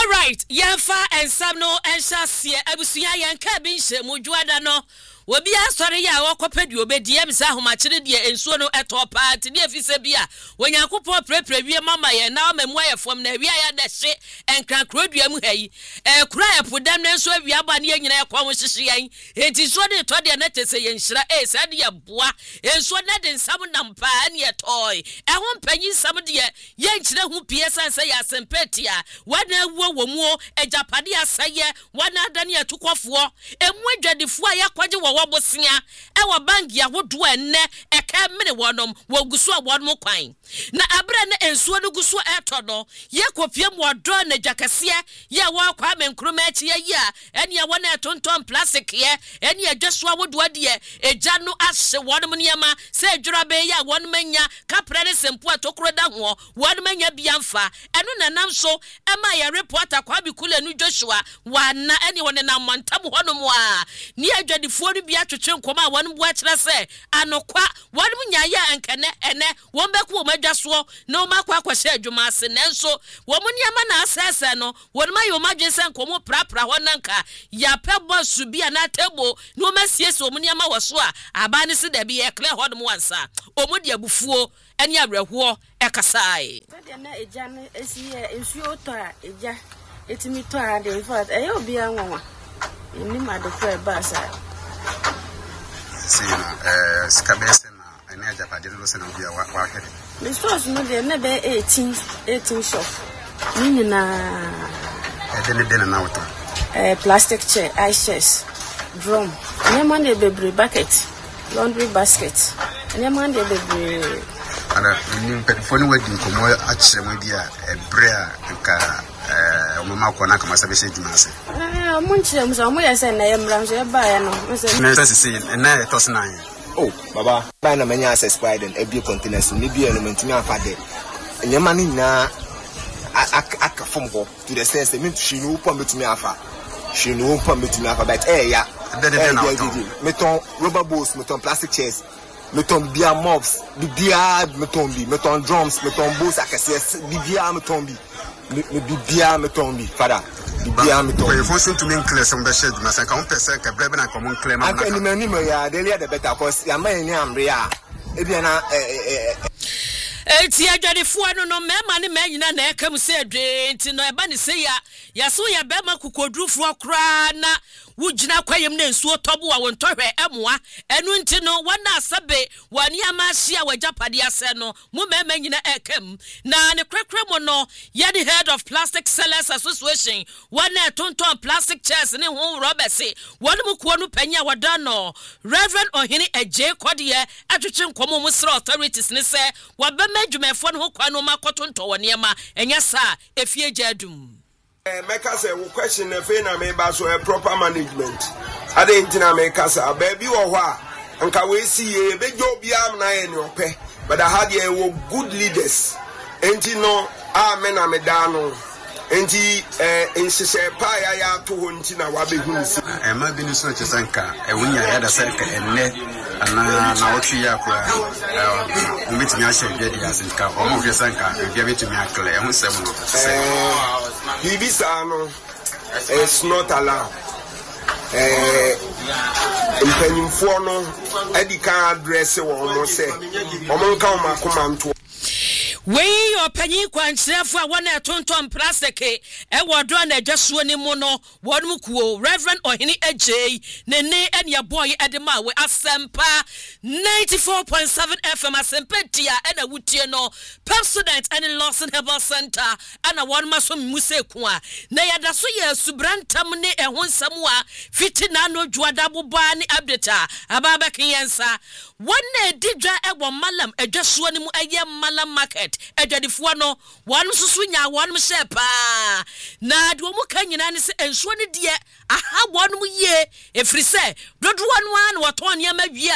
All right, Yanfa and Samno and Shasia, Abusia Yanka Binche, Mujuadano. Wobi asori ya wakopedi obedie msa ahomachire die ensuo no etopa te die fisebia wonyankopɔ preprewie mama ye na mamua ye fom na wia ya dehye enkra krodua mu hayi kura ye podam na nso awia ba ne nyina ye kwa ho hyehye yan enti so de to de na tese ye nhyira sade ye boa ensuo na de nsam na mpa ne ye toy ho mpanyi nsam de ye nkyire ho pie sanse ya sempetia wana wuo womuo ejapade asaye wana adane atukofo emu adwadefo a yakwaje wobosia ewa bangi ya wodo enne eka mene wonom wogusu awodom kwan na abre ne ensuo no gusu eto no ye kopiem wodo na jakase ye wa kwa menkruma echi ye ya ene ye wona etonton plastic ye ene adwaso awodo de eja no ahye wodom niema se adwura be ya wonum anya kapre ne sempo atokro da ho wonum anya biamfa eno nanam so ema ye reporter kwa bikule nu Joshua wana ene wona na montam honom a ni adwadifo bia twetwe nkoma won bo akira se anokwa won munyaya ankane ene won beku o madwaso na o makwa akwahye adwuma ase nenso won niama na asese no won mayo madwense nkomo prapra honanka ya pebo subia na table no masiese o niama woso a abane se da bi e clear hodom wansa o mu de abufuo ene awerɛhoɔ ɛkasae de na eja no esiye ensuo to a eja etimi to a de in fact eyo bia nwanwa ni ma de kwa basa skabese na ene ajapade no se na bia wa hwede me stores no de na be 18 shop ni na de na auto plastic chair ice chairs drum ne man de bebre bucket laundry basket ne man de bebre ana ni mpedifo ni wadi nkomo akyere mu bia ebre a nka mama ko na kama sabe shejuma ase munchire musa mo yese na yemra nso ye ba ya no na sisi na tosna anye oh baba ba na manya access pride and ebie containers ni bia no mentumi afa de nyema ni na aka from ho to the sense me to shinu pom betumi afa but ya meton rubber bowls meton plastic chairs meton bia mops bia meton drums meton bowls akase bia meton bia meton fada bia meton we forcing to make clear some beshad masa ka 1% ka brebe na common claim na ka ni me ya the better cause ya man ni amre ya e bia na enti adwadefo no mema ne manyina na ekam se adwe enti no eba ne se ya so ya bema kokodrufo kra na wugina kwayem na nsuo tobo a wontohwe emoa enu enti no wana asabe wani amahye a wajapade ase no mo mema nyina ekam na ne krekre mo no ye the head of plastic sellers association wana tonton plastic chairs ne ho robese wonu mukuo no panya wada no Reverend Ohini Eje Kodie atwetwe nkomo mo sra authorities ne se wabema adwumefo no ho kwa no makotonto woniema enya sa efie jadum Meka say we question na fe na me ba so proper management ade ntina meka say baby wo ho a nka we si ye bejo bia na ye ne opɛ but I had ye wo good leaders enti no amen na me da no enti insise pa ya to ho ntina wa be hu nsi ma bi ni so chesanka wunya ya da serka enne ana na otwi ya kwa umetimi ahye bia dia senka o mo hwe sanka bia betimi akle ho sem no bibisa no it's not allowed impenimfo no edika address wo mo se o mo nka o makoma nto we opanyi kwankyerefo a wona tonton plastic e wodo na adwasuo ni mu no wonum kuo Reverend Ohini Eje ne ene boy edema we asempa 94.7 FM asempetia ena wutie no Pepsodent and Lawson Herbal Center ana won maso museku a na yadaso ye subrantam ne ehonsam a fiti na no dwada boba ni abdeta ababa kenyensa wona edidwa ewo malam adwasuo ni mu aye malam market adwadifo no wanu susu nya wanu shepa na de omu kanyina ne se ensuo ne de aha wanu ye efrise dodo wanu an wato ne ma wi a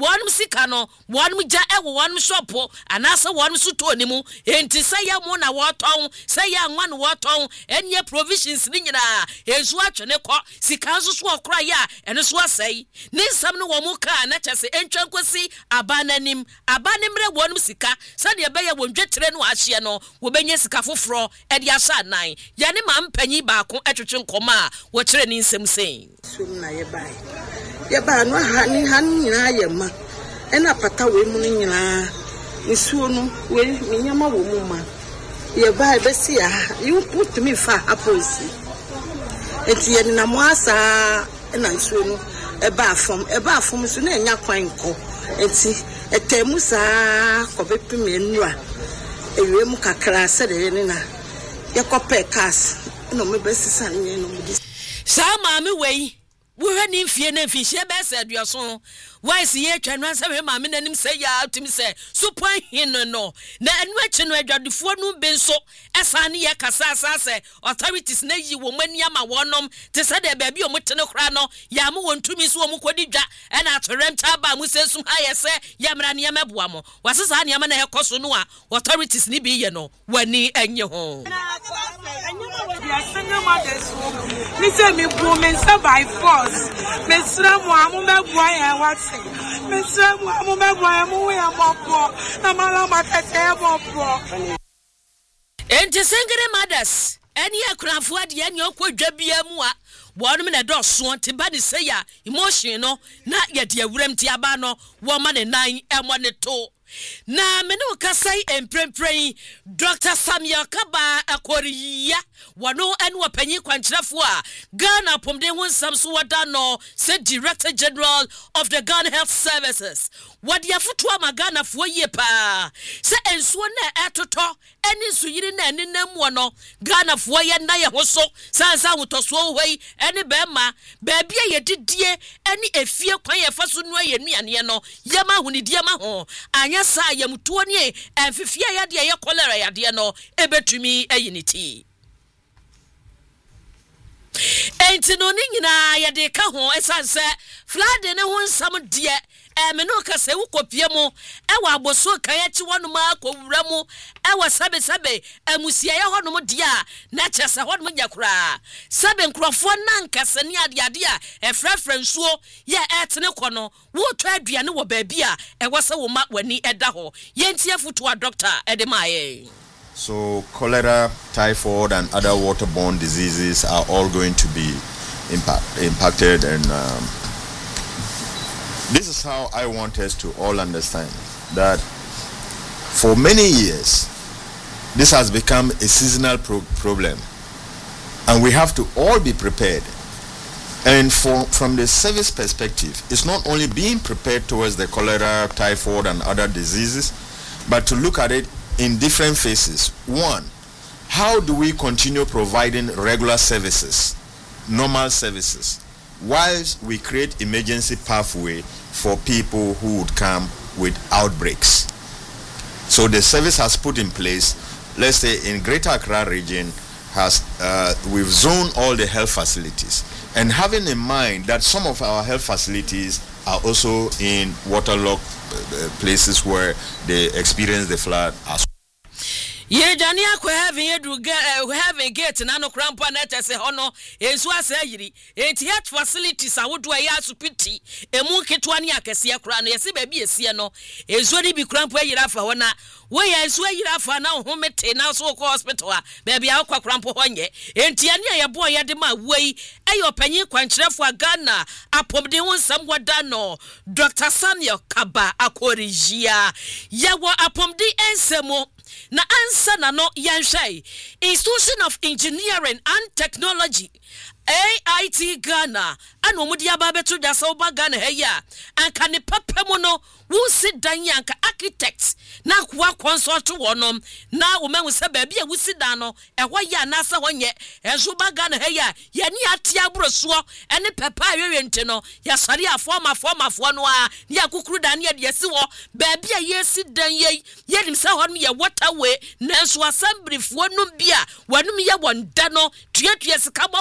wɔnom sika no wɔnom gya ɛwɔ wɔnom shopo anasa wɔnom so to ne mu enti sɛ yɛ mo na wɔtɔn sɛ yɛ anwa no wɔtɔn ɛnyɛ provisions ni nyinaa ensu atwene kɔ sika nso so ɔkora yɛ ɛno so asɛe ne nsɛm no wɔ mu ka na kyɛ sɛ entwa nkosi abananim abanimre wɔnom sika sɛ de ɛbɛyɛ wɔn dwetere no ahye no wɔbɛnya sika foforo ɛde ahyɛ nan yɛne ma mpanyi baako ɛtwetwe nkɔma a wɔkyerɛ ne nsɛm sɛn sum na yɛba no han nyinaa yɛ ma ɛna pata wɔ mu no nyinaa nsuo no we nyama wɔ mu ma yɛba bɛsi a you put me fa aposi enti yɛ na mo asa ɛna nsuo no ɛba afom so na enya kwan kɔ enti ɛtɛmu saa kɔbɛpem enu a ewie mu kakra sɛ de ne na yɛkɔpɛ cars no me bɛsisa nye no mu di saa maame wei wohwɛ ne mfie na mfihye bɛsɛ aduaso why si ye twa no sɛ me maame nanim sɛ ya tumi sɛ supo hin no na enu achi no adwadefo no be nso ɛsa ne yɛ kasa sɛ authorities na yi wo mani ama wonom te sɛ de baabi o mutene kora no ya mo wontumi so wo mukodi dwa ɛna atorenta ba mu sɛ sum ha yɛ sɛ yamra ne yameboa mo wasesa ne yama na yɛ koso no a authorities ni bi yɛ no wani enye ho me say me bu me by force me sra mo amu me boa ya what me sra mo amu me boa ya mo we ampo na mala makete ampo enti singere mothers eni akrafo ade eni okwadwa bia mu a wɔnom na dɔ so te ba de sɛ ya emotion no na yɛ de awuram ti aba no wɔ ma ne nan ɛmɔ ne to na me no kasai emprempren Dr. Samuel Kaba akoriya wano enu wapanyi kwankyerefo a Ghana pomde ho nsam so wada no sɛ Director General of the Ghana Health Services wadi afoto ama Ghana fo yie pa sɛ ensuo na ɛtotɔ eni suyiri na enenam wo no Ghana fo yɛ na yɛ ho so sansa hotoso hoi eni bema baabi a yedidie eni efie kwan yɛ fa so no yɛ nuane no yɛma hunidie ma ho anya sa yamtuo ne emfifia ya de yɛ cholera ya de no ebetumi ayiniti enti no ni nyina ya de ka ho esanse flood ne ho nsam de me no ka se wukopie mu e wa aboso kan ya chi wono ma akowura mu e wa sabe amusia ya hono mu de a na kyese hono mu nyakura sabe nkrofo na nkase ne ade a efrefre nsuo ye etene kɔ no wo to aduane wo baabi a e wose wo ma wani eda ho ye ntie foto a doctor edemaye. So cholera, typhoid and other waterborne diseases are all going to be impacted and this is how I want us to all understand that for many years this has become a seasonal problem and we have to all be prepared. And from the service perspective, it's not only being prepared towards the cholera, typhoid and other diseases, but to look at it in different phases. One, how do we continue providing regular services, normal services, whilst we create emergency pathway for people who would come with outbreaks? So the service has put in place, let's say in Greater Accra region, we've zoned all the health facilities, and having in mind that some of our health facilities are also in waterlogged places where they experience the flood as Ye Jani akwa having gate na no krampa na tese hono ensu asa yiri enti health facilities awodo ya supiti emu ketwa ne akese akra no yesi ba bi esie no ensu ni bi krampa yira fa hona wo ya ensu yira fa na ho mete na so ko hospital a ba bia akwa krampa honye enti ane ya bo ya de ma wei eyo panyin kwankyerefo Ghana apomde ho nsam wada no Dr. Samuel Kaba akorijia yawo apomde ensemo na ansa na no yanhwai Institution of Engineering and Technology AIT Ghana ano mudi ababeto dasa oba Ghana heya anka ne papemo no wo sit dan yanka architects na kwa consult wonom na wo menwu se ba bia wo sit dan no ehwo ya na sa honye enso ba Ghana heya ye ni atia broso ene papa awewente no ya sare afoma no a ne akukuru dan ye de si wo ba bia ye sit dan ye nim se honom ye waterway na enso assembly fo no bia wonum ye wonda no tuatua sika ba wonom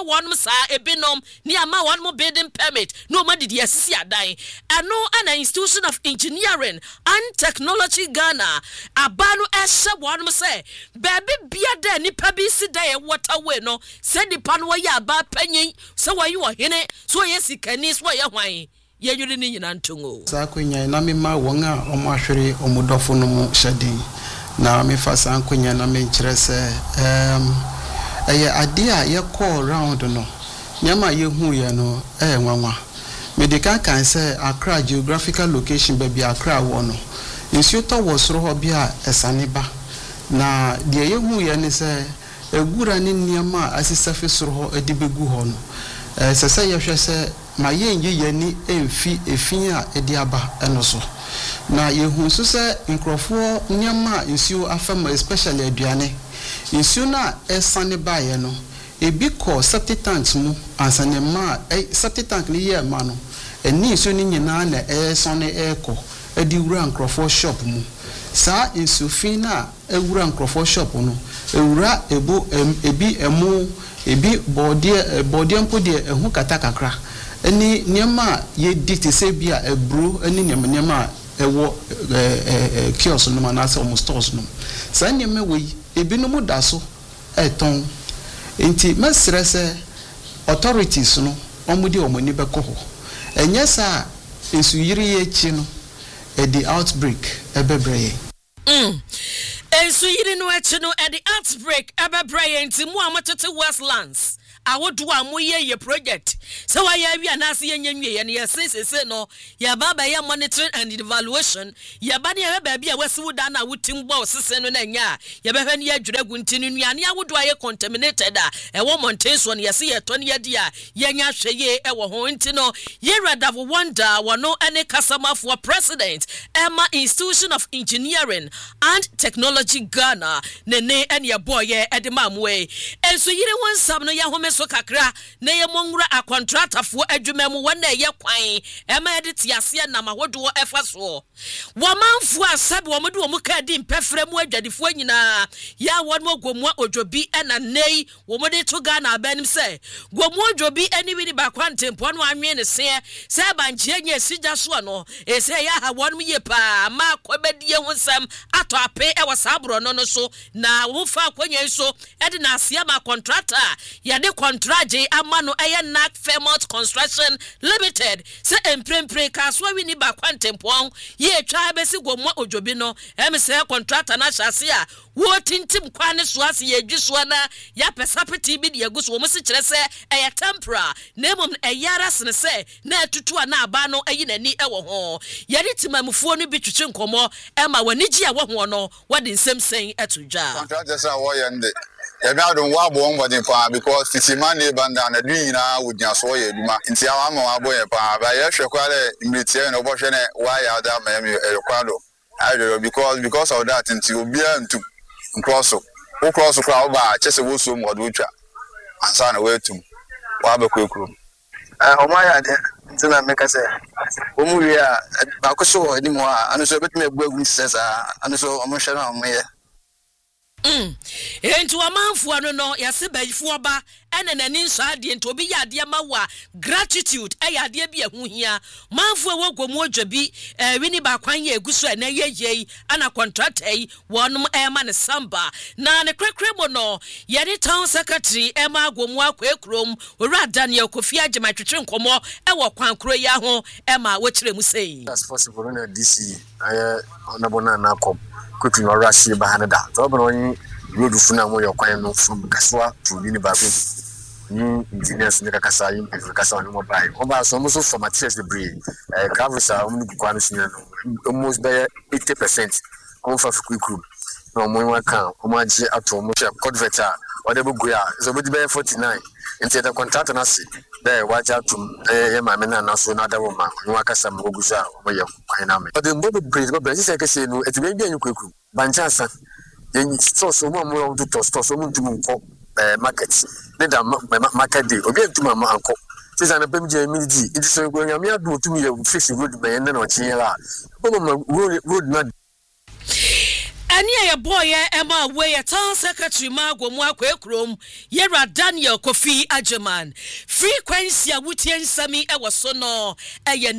sa ebinom ni ama one mo building permit no ma didi asisi adan ano ana Institution of Engineering and Technology Ghana abanu ehye one mo say baby bia da nipa bi si da waterway no se nipa no ya aba panyin se wayi wo hene so yesikani so ye hwan ye yuri ni nyina ntongo sa kwenya na me ma won a omo ahwere omudofo no mu hyedin na me fa sa kwenya na me nkyere se eye ade a ye call round no nyama ye hu ye no nwanwa medical kan say Accra geographical location baby Accra wo no nsuo to wo soro ho bia esane ba na de ye hu ye ne se egura ni niama asisafe soro ho edibegu ho no sese ye hwe se ma ye nye ni emfi efin a edi aba eno so na ye hu so se nkrofo niama nsuo afama especially aduane nsuo na esane ba ye no ebi ko septic tanks mu ansane ma septic tank ni ye ma no eni nsuo ni nyina na esone eko edi wura nkrofo shop mu sa insufin na ewura nkrofo shop no ewura ebi emu ebi body mpo de ehu kata kakra eni niema ye dite se bia ebro eni niema ewo kiosk no manase almost stores no sa niema we ebi no mu daso eton enti mesre se authorities no omudi omani bekoho enye sa esu yiri ye chi no e the outbreak ebebreye Ensu yiri no echi no at the outbreak ebebreye nti mu amotete Westlands awodu amoye ye project so why ya wi anase ye nyanwie ye ne yesese no ya baba ye monitoring and evaluation ya ba ne ya ba bia wasi wuda na wutim bo sese no na nya ya behwe ne ya dwuragu ntinu nuane awodu aye contaminated a ewo mountain so ne yese ye to ne ye dia ye nya hweye ewo ho ntino ye radavo wonder wono ene customer for president Emma Institution of Engineering and Technology Ghana ne ene ye boy ye edemamwe enso yire wansam no ya home so kakra na ye monwura a contractor for adwumam wona ye kwan ema edit yase na mahodo efa so womanfo asabe womodo womu ka di mpefre mu adwadifo nyina ya wonmo gomwa odwobi ena nei womode to Ghana abanim se gomwa odwobi eni wini ba kwantempo no anwe ne se banche nya sija so no ese ya ha wonmo ye pa ma kwabedie honsam ato ape e wasabro no so na wo fa akwanya so ede na asia ma contractor ya de contract amano eye Nac Fairmont Construction Limited se emprempre kaswa wini ba kwantempo ye twa besi gomwa odwobi no emse contractor na hyase a wo tintim kwane so ase ye dwuso na ya pesapeti bi de aguso wo msi kire se eye tempera nemom eyara sene se na atutu na aba no eyi nani ewo ho yari timamfuo no bi twetwe nkomo ema wani gi a wo ho no wade nsem sen atudwa contractors are wo yende ya don wa bo ngode pa because titima ne banda na dunyina wudnya so ye duma nti awa ma wa bo ye pa ba ye hwe kwale imritie no bo hwe ne wa ya da ma me ekwado I because of that nti obi antu cross kwa ba chese wo so mo do twa ansa na wetum wa ba kwekuru o ma ya de ntina me ka se o mu wi a ba ko so ni mo a anu so betime egbu egwu sesa anu so o mo hwe na o mo ye Entu amanfo ano no yase bayifo ba ene nani nso ade nto obi ya ade ma wa gratitude ya ade bi ehuhia manfo wo gomu odwabi wini ba kwan ye eguso ene yeyei ana contractor yi wonum ema ne samba na ne krekremo no yede town secretary ema gomu akwekrom owura Daniel Kofi Agema twetwe nkomo ewo kwan kro ya ho ema wo kire mu sei as possible na DC aye onabona na kom quickly no rush ba hanada so bro road funa mo yo kwan no from Kaswa to Unibago ni engineers ne kakasa yin kasa no mobile o ba so mo so for materials the brain gravels are only kwan no almost by 80% on for quick group no mo wa kan o ma ji ato mo che converter o de bugu ya so be 49 into the contract na se there watch out to e ma me na so na da wo ma no akasa mo gusa o ye kwan na me o de mbo be praise but say ke say no e ti be bi anyu kwaku banchasa yen so mo mo to so mo ntum nko market ne da market day obi ntum ma anko say na pem je mi di it so go nyame adu tumi ye fix road be ne na o chin la bo mo road na Anya boy Emma Way a town secretary Margo Mwakwe Yera Daniel Kofi Ajeman. Frequency Wutian Sami Ewasono Aya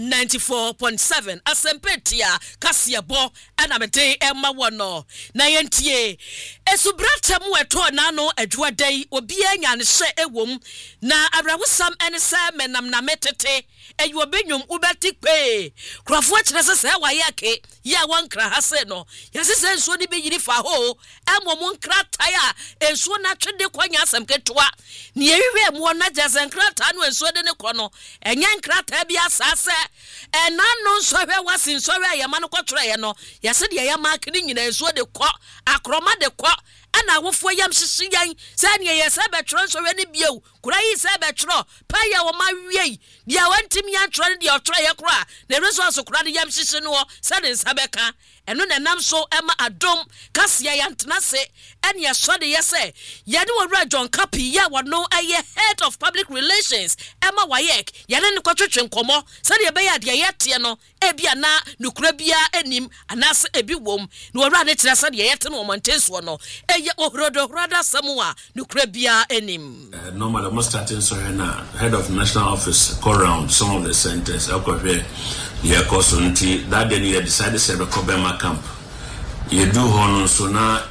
94.7 Asempetia Kasia Bo Anamete Emma Wano Nayentie Esubrata Mueto Nano Edwa Day Obiang and She Ewum Na Arawusam Enesa Menam Nametete Ewabenyum Ubertic Pay Crafwatch Nasa Wayake Ya Wankra Haseno Yasisen so be yiri fa ho emom nkrataya enso na twede kwanya asem ketwa ne yewe mo na jasen krata no enso de ne kono enya nkrata bia asase ena no nso hwe wasin so hwe yama no kwotore ye no yase de yama akini nyina enso de kɔ akroma de kɔ ana wofo yam hihyan sane ye se betro nso hwe ne bieu kura yi se betro pa ya wo ma wiei dia wantimi atro ne dia otro ye kura na resource kura de yam hihye no sane nsabeka eno na nam so ema adom kasia yantena se ene ye so de ye se ye de wura John Kapi ya wano aye head of public relations ema wayek ye ne kwatwetwe nkomo se de be ya de ye te no ebia na nukura bia anim anase ebi wom na wura ne kira se de ye te no montenso no eye ohrodo rada samua nukura bia anim normally almost starting so na head of national office go around some of the centers akọhwe ye kosonti that then you decided to be Kobema camp you do hono so na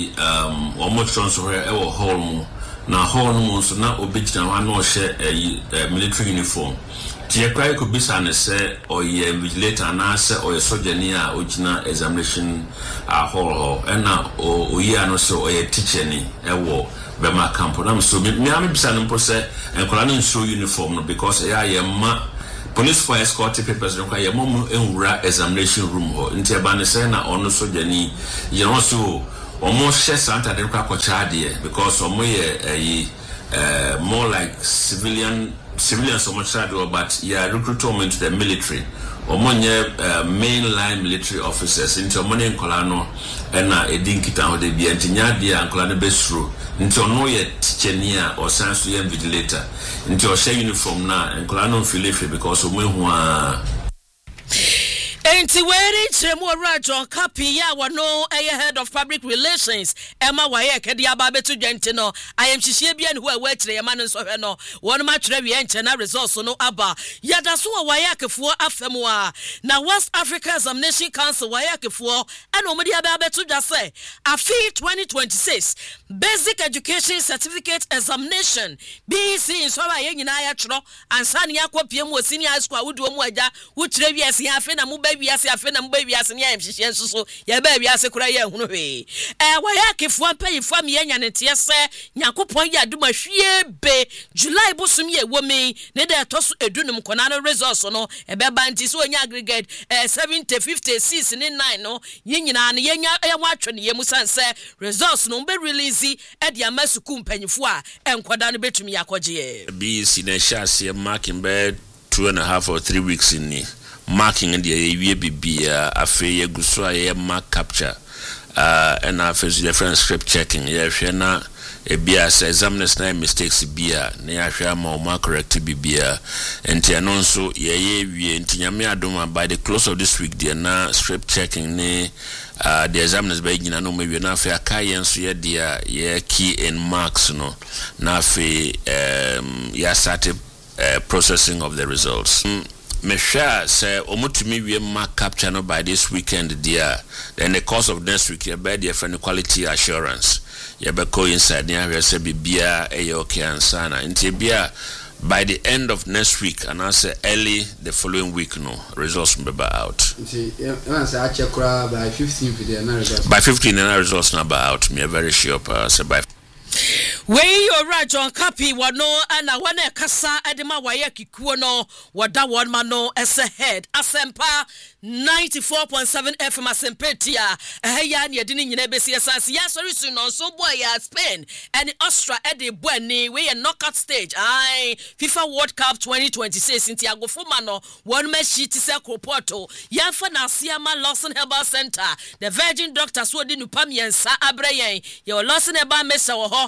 almost so e wo hall mu na hall mu so na obigina wa no hye military uniform tie kwai ko bisa ne se oye vigilator na se oye sojani a ogina examination hall na oyi ano so oye teacher ni e wo Bema camp na so me am bisa no mpo se enkola no show uniform no because e ma police for escort papers require your mom enwura examination room ho nti eba ne say na ono sojani ye no so almost share santa de kwa kochade because omo ye more like civilians so much but yeah recruitment into the military omonye mainline military officers into money nkola no na edinkita ho de bia ntinya de ankola no besuro nti ono ye tichenia or sanso ye vigilator nti o share uniform na nkola no feel because omehu a Enti weri chemu John Kapi ya wano head of public relations Emma Waye kedi ababetu jenti no ayem hihie bia ne ho awachire yema no so hwe no won ma twere wi enche na results no aba yada so Waye akefuo afemu a na West Africa Examination Council Waye akefuo ena omudi ababetu dase afi 2026 Basic Education Certificate Examination BC so Waye nyina ya twro ansane yakopie mu senior high school awudo mu agya wo twere wi ase afi na mu wiase afi na mba wiase ne ayem hihye nsoso ye ba wiase kura ye hunu hwe Waye akefuo mpayifo me nya ne tie se nyakopon ya aduma hwie be July bosum ye womi ne da toso edunum kona no results no ebeba nti so nya aggregate 70 56 ne 9 no yinyina ne yenya watwe ne yemu sanse results no mbe release e dia masuku mpanyifo a enkoda no betumi yakogye BC na shase marking be 2.5 or 3 weeks in ni marking in the year bibia afi yeguso aye mark capture and afi different script checking ye hwe na ebia say examiners na mistakes bia na ya hwe ama ma correct bibia enti eno nso ye wie enti nyame adoma by the close of this week there na script checking ne the examiners by gina no mewie na afi akaye nso ye dia ye key in marks no na afi ya started processing of the results Mesha say omutumi we mark capture no by this weekend dear then the course of next week you be there for quality assurance you be go inside there say bibia e okay ansana nti bia by the end of next week and I say early the following week no results will be out nti say I check by 15th the results by 15 the results number out me very sure say by Wei ora John Kapi wano ana wana kasa edema Waye kikuo no wada won ma no ese head asempa 94.7 FM asempetia ya ne edini nyina besi asase ya sorry su no so boy ya Spain and Austria ede boani we knockout stage FIFA World Cup 2026 inti agofoma no won ma sheet se kopoto ya fa na Asiama Lawson Herbal Center the Virgin Doctors wodi nupa miensa abrayen ye Lawson Herbal Mesa wo ho ye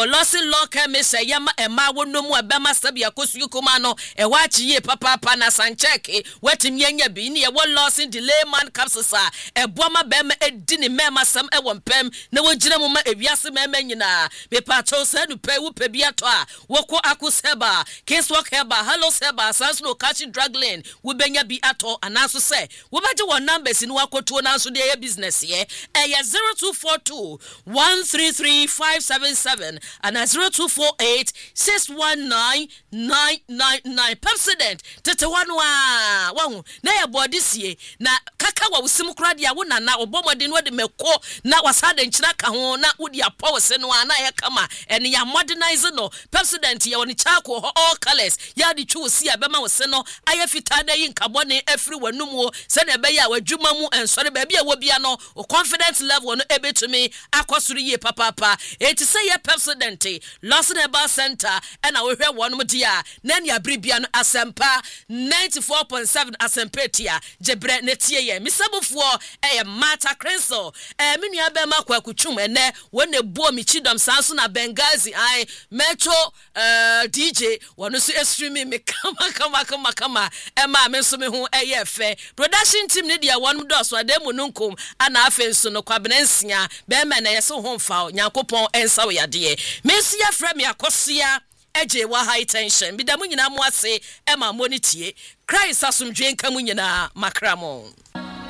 Losin Law Chemist yama ema wonomu abema sabia kosu kuma no wachi ye papa na sancheke wetim yenya bi ne wo Losin delay man capsusa eboama bema edini mema sam ewompem na wogire mu ma ewiase mema nyina me pacho sadu pe wo pe bia to a woko akuseba Kingswalk Heba Hello Seba Sansno Kachi Dragline wo benya bi ato anaso se wo beje won numbers ni wakoto na so de business ye 0242 133 577 and 0248 619 999 President tete wanu wahu na ya body sie na kaka wa usimu kura dia wo nana obomode no de meko na wasade nkyira ka ho na wodi apose no ana ya kama ene ya modernize no President ya woni chako all colors ya di twu si abema wo se no aye fitada yi nkabone afri wanumu se na be ya wadwuma mu ensore ba bia wo bia no confidence level no ebetumi akosuru ye papa eti say ye President Losin Herbal Center and we hear one dia na ne abribia no asempa 94.7 asempetia jebre netie ye misabufo Mata Crenso menu abema kwa kutwum ene wona buo mi chidom sanso na Bengazi ai metro DJ wono so streaming me kama ema me so me hu fe production team ne dia won do so ademu nunkum ana afenso no kwabenansia be me na yeso ho mfa nyankopon ensa wo yade mesi ya frame yakosia eje wa high tension bidamu nyina mo ase ema monitie Christ asumdwe nka mu nyina makramo